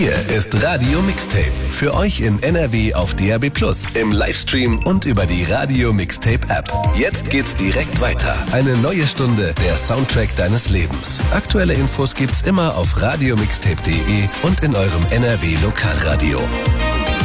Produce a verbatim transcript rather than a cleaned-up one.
Hier ist Radio Mixtape. Für euch in N R W auf D A B plus, im Livestream und über die Radio Mixtape App. Jetzt geht's direkt weiter. Eine neue Stunde, der Soundtrack deines Lebens. Aktuelle Infos gibt's immer auf radiomixtape punkt de und in eurem N R W Lokalradio.